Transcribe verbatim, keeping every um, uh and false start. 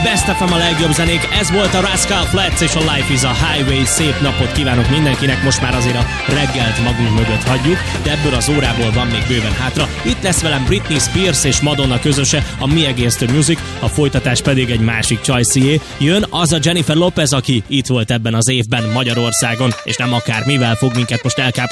Best ef em a legjobb zenék, ez volt a Rascal Flatts és a Life is a Highway. Szép napot kívánok mindenkinek, most már azért a reggelt magunk mögött hagyjuk, de ebből az órából van még bőven hátra. Itt lesz velem Britney Spears és Madonna közöse, a Me Against the Music, a folytatás pedig egy másik csajszié. Jön az a Jennifer Lopez, aki itt volt ebben az évben Magyarországon, és nem akármivel fog minket most elkáprálni.